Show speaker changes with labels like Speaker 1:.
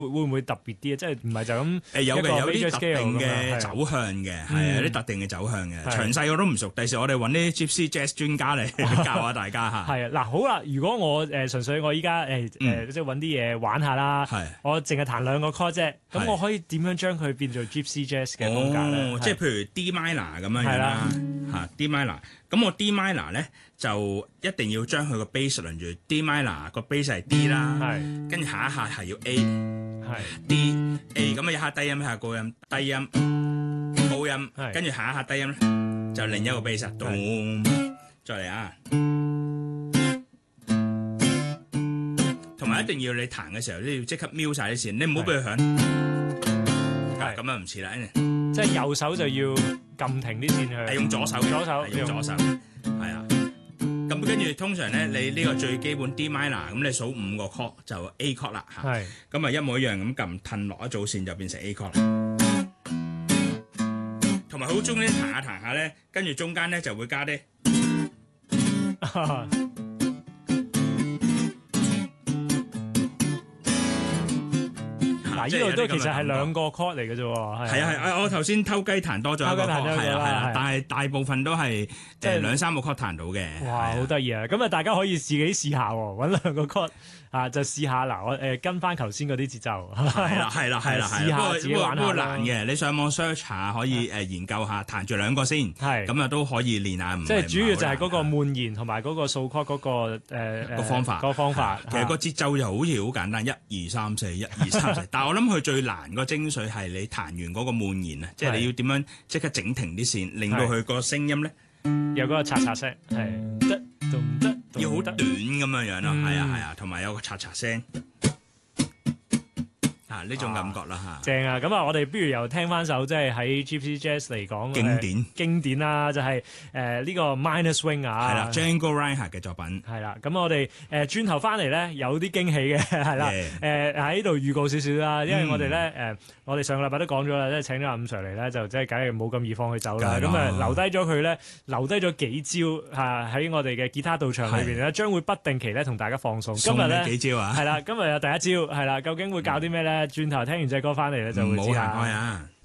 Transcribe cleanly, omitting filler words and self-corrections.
Speaker 1: 會唔會特別啲啊？即係唔係就咁
Speaker 2: 有嘅，有啲
Speaker 1: major
Speaker 2: 特
Speaker 1: scale
Speaker 2: 定
Speaker 1: 咁
Speaker 2: 嘅
Speaker 1: 樣
Speaker 2: 走向嘅，係啊，有啲特定嘅走向嘅。
Speaker 1: 係
Speaker 2: 詳細我都唔熟，第時我哋揾啲 Gypsy Jazz 專家嚟教下大家嚇。
Speaker 1: 係啊，嗱好啦，如果我純粹我依家即係揾啲嘢玩下啦，
Speaker 2: 係
Speaker 1: 我淨係彈兩個 chord 啫，咁
Speaker 2: 係
Speaker 1: 我可以點樣將佢變做 Gypsy Jazz 嘅風格咧？
Speaker 2: 即係譬如 D minor 咁樣樣
Speaker 1: 係啦
Speaker 2: 啦，嚇 D minor。咁我 D minor 咧就一定要將佢個 bass 輪住 D minor 個 bass 係 D 啦，
Speaker 1: 係
Speaker 2: 跟住下一下係要 A
Speaker 1: 係
Speaker 2: D A，咁啊一下低音一下高音，低音高音，
Speaker 1: 係
Speaker 2: 跟住下一下低音咧就另一個 bass，再嚟啊！同埋一定要你彈嘅時候都要即刻瞄晒啲線，你唔好俾佢響，
Speaker 1: 係
Speaker 2: 咁樣唔似啦。
Speaker 1: 即係右手就要撳停啲線去，
Speaker 2: 係用左手嘅，
Speaker 1: 左手
Speaker 2: 係用左手，係啊。咁跟住通常咧，你呢個最基本 D minor，咁你數5個 chord 就 A chord 啦嚇。
Speaker 1: 係
Speaker 2: 咁啊一模一樣咁撳褪落一組線就變成 A chord 啦。同埋好中意彈下彈下咧，跟住中間咧就會加啲。
Speaker 1: 嗱，呢度都其實係兩個 chord 嚟嘅啫喎，
Speaker 2: 係啊，我頭先偷雞彈多咗一個 chord，係啦，但係大部分都係即係2-3個 chord 彈到嘅。
Speaker 1: 哇，好得意啊！咁啊，大家可以自己試下喎，揾兩個 chord 啊，就試下嗱，我跟翻頭先嗰啲節奏。
Speaker 2: 係啦，
Speaker 1: 試下自己玩下。
Speaker 2: 不過難嘅，你上網 search 下可以研究下，彈住兩個先，
Speaker 1: 係
Speaker 2: 咁啊都可以練下。
Speaker 1: 即係主要就係嗰個悶弦同埋嗰個掃 chord 嗰個
Speaker 2: 個方法。
Speaker 1: 個方法
Speaker 2: 其實個節奏就好似好簡單，1、2、3、4，1、2、3、4。但係我諗佢最難個精髓係你彈完嗰個悶弦啊，即係你要點樣即刻整停啲線，令到佢個聲音咧
Speaker 1: 有嗰個嚓嚓聲，係得動得，
Speaker 2: 要好短咁樣樣咯，係啊，同埋有個嚓嚓聲。呢種感覺啦嚇，
Speaker 1: 正啊！咁啊，我哋不如又聽翻首即係喺 Gypsy Jazz 嚟講經典啦，就係呢個 Minor Swing 啊，
Speaker 2: 係啦 ，Django Reinhardt 嘅作品。
Speaker 1: 係啦，咁我哋轉頭翻嚟咧有啲驚喜嘅，係啦，喺度預告少少啦，因為我哋咧我哋上個禮拜都講咗啦，即係請咗阿伍 Sir 嚟咧，就即係梗係冇咁易放佢走啦。咁啊留低咗佢咧，留低咗幾招嚇喺我哋嘅吉他道場裏邊咧，將會不定期咧同大家放送。今日咧
Speaker 2: 幾招啊？
Speaker 1: 係啦，今日有第一招係啦，究竟會教啲咩咧？轉頭聽完隻歌翻嚟咧就會知啦。
Speaker 2: 唔好行開啊！